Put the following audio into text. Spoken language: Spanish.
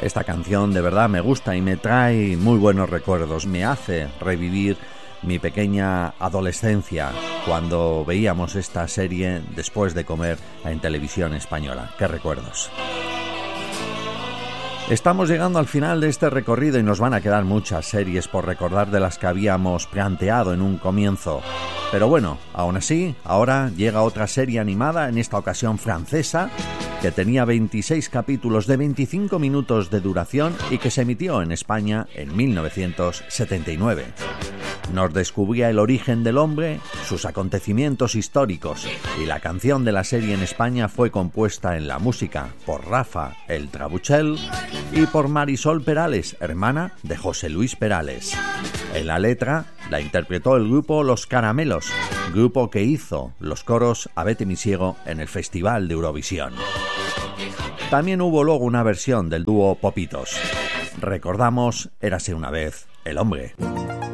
Esta canción de verdad me gusta y me trae muy buenos recuerdos, me hace revivir mi pequeña adolescencia cuando veíamos esta serie después de comer en televisión española. ¡Qué recuerdos! Estamos llegando al final de este recorrido y nos van a quedar muchas series por recordar de las que habíamos planteado en un comienzo. Pero bueno, aún así, ahora llega otra serie animada, en esta ocasión francesa, que tenía 26 capítulos de 25 minutos de duración y que se emitió en España en 1979. Nos descubría el origen del hombre, sus acontecimientos históricos, y la canción de la serie en España fue compuesta en la música por Rafa el Trabuchel y por Marisol Perales, hermana de José Luis Perales. En la letra la interpretó el grupo Los Caramelos, grupo que hizo los coros a Vete mi ciego en el Festival de Eurovisión. También hubo luego una versión del dúo Popitos. Recordamos Érase una vez el hombre.